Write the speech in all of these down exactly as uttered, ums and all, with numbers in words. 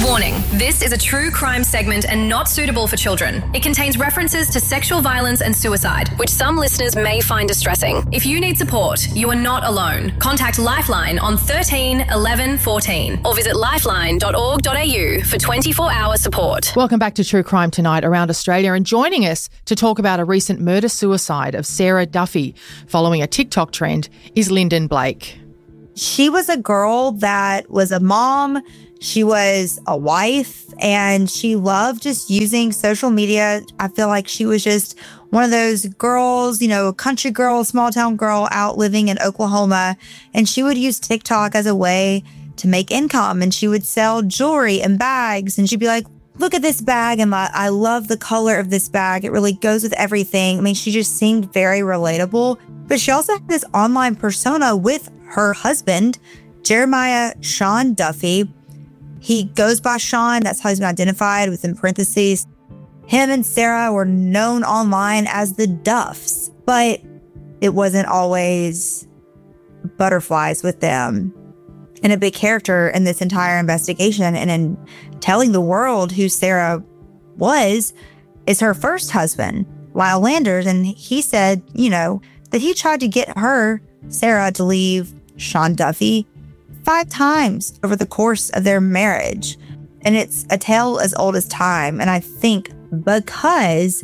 Warning, this is a true crime segment and not suitable for children. It contains references to sexual violence and suicide, which some listeners may find distressing. If you need support, you are not alone. Contact Lifeline on thirteen eleven fourteen or visit lifeline dot org dot a u for twenty-four hour support. Welcome back to True Crime Tonight around Australia, and joining us to talk about a recent murder-suicide of Sarah Duffy following a TikTok trend is Lyndon Blake. She was a girl that was a mom. She was a wife, and she loved just using social media. I feel like she was just one of those girls, you know, a country girl, small town girl out living in Oklahoma. And she would use TikTok as a way to make income. And she would sell jewelry and bags. And she'd be like, look at this bag. And I, I love the color of this bag. It really goes with everything. I mean, she just seemed very relatable. But she also had this online persona with her husband, Jeremiah Sean Duffy. He goes by Sean. That's how he's been identified within parentheses. Him and Sarah were known online as the Duffs, but it wasn't always butterflies with them. And a big character in this entire investigation and in telling the world who Sarah was is her first husband, Lyle Landers. And he said, you know, that he tried to get her, Sarah, to leave Sean Duffy five times over the course of their marriage. And it's a tale as old as time. And I think because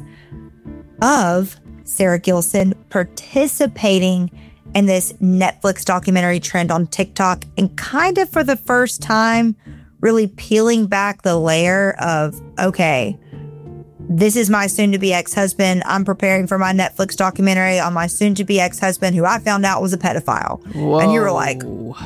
of Sarah Gilson participating in this Netflix documentary trend on TikTok and kind of for the first time really peeling back the layer of, okay, this is my soon-to-be ex-husband. I'm preparing for my Netflix documentary on my soon-to-be ex-husband who I found out was a pedophile. Whoa. And you were like,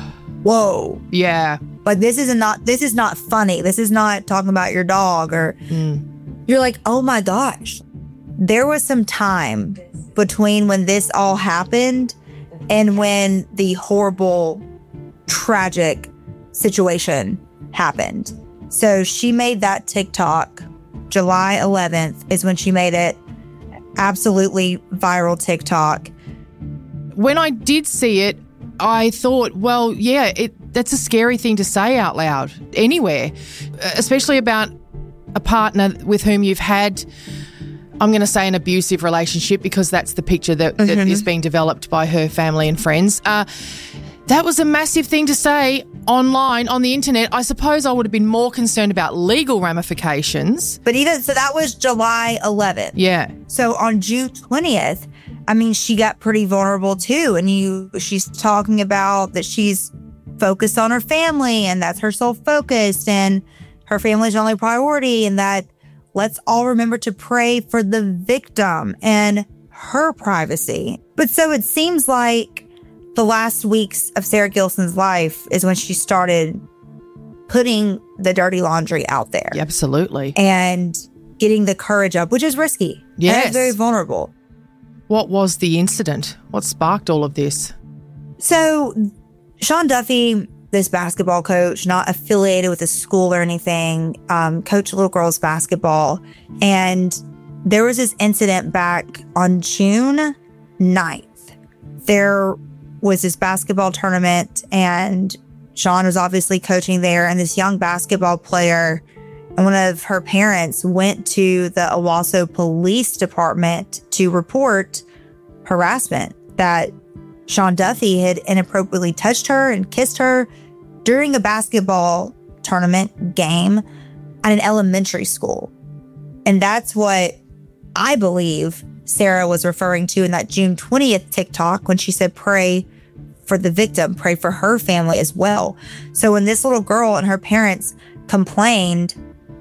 whoa. Yeah. Like, this is not, this is not funny. This is not talking about your dog or Mm. you're like, oh my gosh. There was some time between when this all happened and when the horrible, tragic situation happened. So she made that TikTok. July eleventh is when she made it. Absolutely viral TikTok. When I did see it, I thought, well, yeah, it that's a scary thing to say out loud anywhere, especially about a partner with whom you've had, I'm going to say, an abusive relationship, because that's the picture that, Mm-hmm. that is being developed by her family and friends. Uh, that was a massive thing to say online, on the internet. I suppose I would have been more concerned about legal ramifications. But even so, that was July eleventh. Yeah. So on June twentieth, I mean, she got pretty vulnerable too. And you, she's talking about that she's focused on her family and that's her sole focus and her family's only priority, and that let's all remember to pray for the victim and her privacy. But so it seems like the last weeks of Sarah Gilson's life is when she started putting the dirty laundry out there. Absolutely. And getting the courage up, which is risky. Yes. And it's very vulnerable. What was the incident? What sparked all of this? So Sean Duffy, this basketball coach, not affiliated with a school or anything, um, coached little girls basketball. And there was this incident back on June ninth. There was this basketball tournament, and Sean was obviously coaching there, and this young basketball player and one of her parents went to the Owasso Police Department to report harassment, that Sean Duffy had inappropriately touched her and kissed her during a basketball tournament game at an elementary school. And that's what I believe Sarah was referring to in that June twentieth TikTok when she said, pray for the victim, pray for her family as well. So when this little girl and her parents complained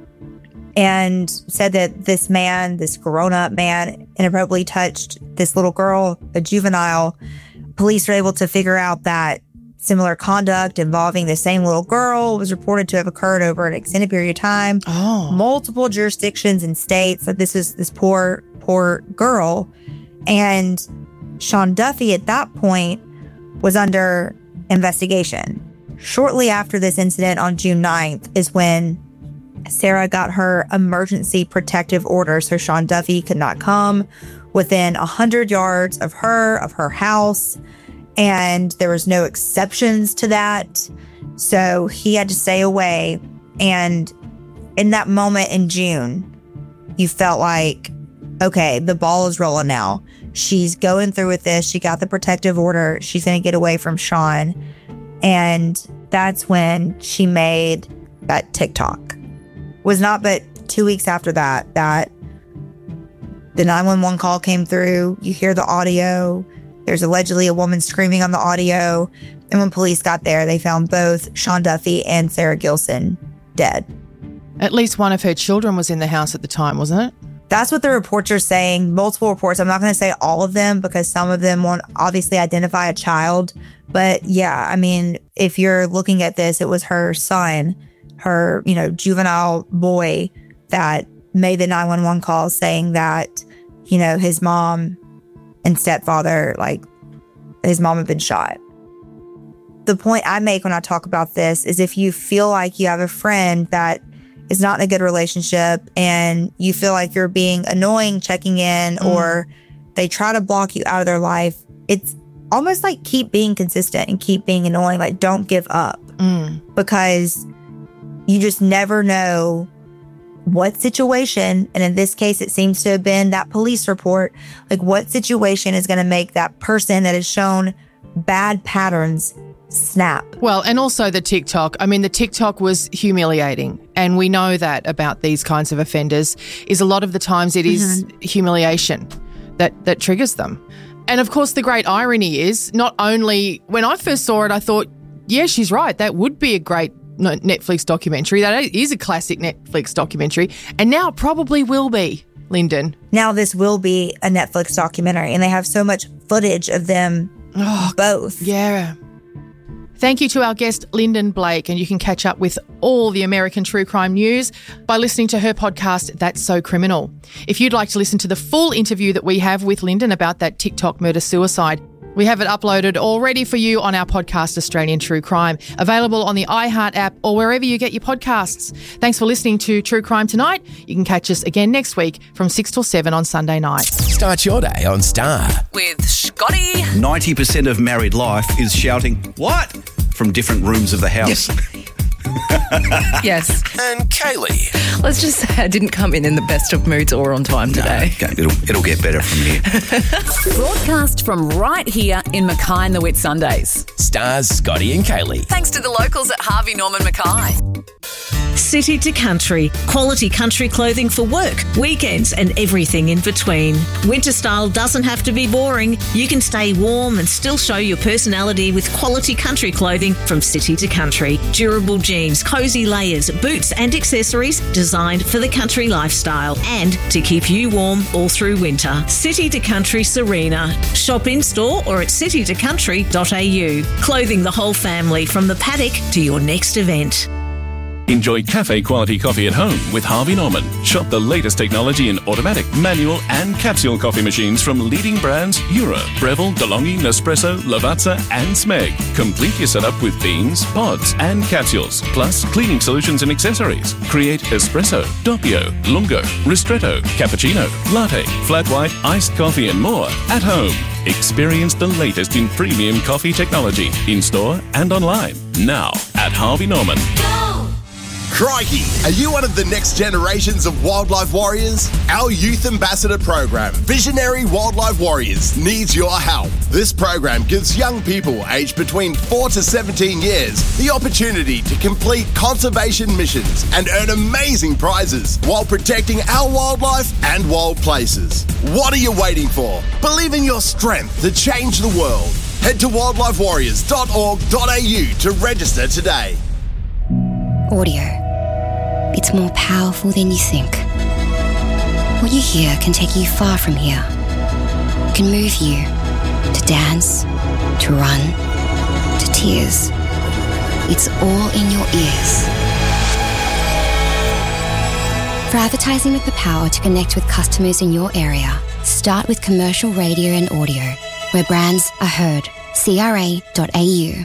and said that this man, this grown-up man, inappropriately touched this little girl, a juvenile, police were able to figure out that similar conduct involving the same little girl was reported to have occurred over an extended period of time. Oh. Multiple jurisdictions and states that this is this poor, poor girl. And Sean Duffy at that point was under investigation. Shortly after this incident on June ninth is when Sarah got her emergency protective order, so Sean Duffy could not come within one hundred yards of her, of her house, and there was no exceptions to that. So he had to stay away. And in that moment in June, you felt like, okay, the ball is rolling now. She's going through with this. She got the protective order. She's going to get away from Sean. And that's when she made that TikTok. It was not but two weeks after that, that the nine one one call came through. You hear the audio. There's allegedly a woman screaming on the audio. And when police got there, they found both Sean Duffy and Sarah Gilson dead. At least one of her children was in the house at the time, wasn't it? That's what the reports are saying. Multiple reports. I'm not going to say all of them because some of them won't obviously identify a child. But yeah, I mean, if you're looking at this, it was her son, her, you know, juvenile boy that made the nine one one call saying that, you know, his mom and stepfather, like his mom had been shot. The point I make when I talk about this is if you feel like you have a friend that is not in a good relationship and you feel like you're being annoying checking in mm. or they try to block you out of their life, it's almost like keep being consistent and keep being annoying. Like, don't give up mm. because you just never know what situation, and in this case, it seems to have been that police report, like what situation is going to make that person that has shown bad patterns snap. Well, and also the TikTok. I mean, the TikTok was humiliating. And we know that about these kinds of offenders is a lot of the times it is mm-hmm. humiliation that, that triggers them. And of course, the great irony is not only when I first saw it, I thought, yeah, she's right. That would be a great Netflix documentary. That is a classic Netflix documentary. And now it probably will be, Lyndon. Now this will be a Netflix documentary. And they have so much footage of them oh, both. Yeah. Thank you to our guest, Lyndon Blake, and you can catch up with all the American true crime news by listening to her podcast, That's So Criminal. If you'd like to listen to the full interview that we have with Lyndon about that TikTok murder-suicide, we have it uploaded already for you on our podcast, Australian True Crime, available on the iHeart app or wherever you get your podcasts. Thanks for listening to True Crime Tonight. You can catch us again next week from six till seven on Sunday night. Start your day on Star. With Scotty. ninety percent of married life is shouting, "What?" from different rooms of the house. Yes. And Kaylee. Let's just say I didn't come in in the best of moods or on time today. No, okay, it'll, it'll get better from here. Broadcast from right here in Mackay and the Whitsundays. Stars Scotty and Kaylee. Thanks to the locals at Harvey Norman Mackay. City to Country, quality country clothing for work, weekends and everything in between. Winter style doesn't have to be boring. You can stay warm and still show your personality with quality country clothing from City to Country. Durable jeans, cosy layers, boots and accessories designed for the country lifestyle and to keep you warm all through winter. City to Country Serena. Shop in store or at city to country dot a u. Clothing the whole family from the paddock to your next event. Enjoy cafe quality coffee at home with Harvey Norman. Shop the latest technology in automatic, manual and capsule coffee machines from leading brands Eura, Breville, DeLonghi, Nespresso, Lavazza and Smeg. Complete your setup with beans, pods and capsules, plus cleaning solutions and accessories. Create espresso, doppio, lungo, ristretto, cappuccino, latte, flat white, iced coffee and more at home. Experience the latest in premium coffee technology in store and online now at Harvey Norman. Crikey, are you one of the next generations of wildlife warriors? Our youth ambassador program, Visionary Wildlife Warriors, needs your help. This program gives young people aged between four to seventeen years the opportunity to complete conservation missions and earn amazing prizes while protecting our wildlife and wild places. What are you waiting for? Believe in your strength to change the world. Head to wildlife warriors dot org dot a u to register today. Audio. It's more powerful than you think. What you hear can take you far from here. It can move you to dance, to run, to tears. It's all in your ears. For advertising with the power to connect with customers in your area, start with commercial radio and audio, where brands are heard. c r a dot a u.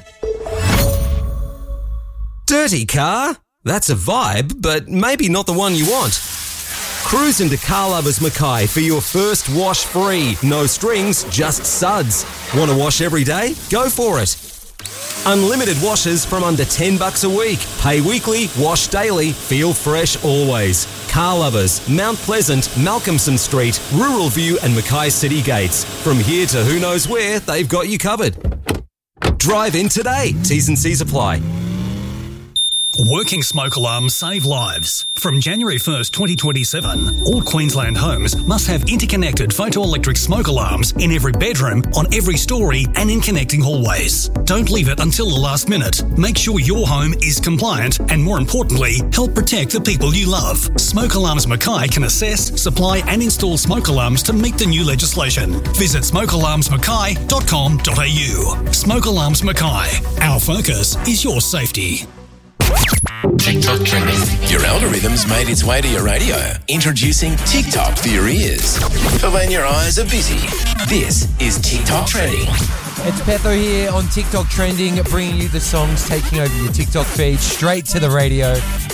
Dirty car? That's a vibe, but maybe not the one you want. Cruise into Car Lovers Mackay for your first wash free. No strings, just suds. Want to wash every day? Go for it. Unlimited washes from under ten bucks a week. Pay weekly, wash daily, feel fresh always. Car Lovers, Mount Pleasant, Malcolmson Street, Rural View and Mackay City Gates. From here to who knows where, they've got you covered. Drive in today. T's and C's apply. Working smoke alarms save lives. From January first, twenty twenty-seven, all Queensland homes must have interconnected photoelectric smoke alarms in every bedroom, on every story and in connecting hallways. Don't leave it until the last minute. Make sure your home is compliant and, more importantly, help protect the people you love. Smoke Alarms Mackay can assess, supply and install smoke alarms to meet the new legislation. Visit smoke alarms mackay dot com dot a u. Smoke Alarms Mackay. Our focus is your safety. TikTok trending. Your algorithm's made its way to your radio. Introducing TikTok for your ears. For when your eyes are busy. This is TikTok trending. It's Petho here on TikTok Trending, bringing you the songs taking over your TikTok feed straight to the radio.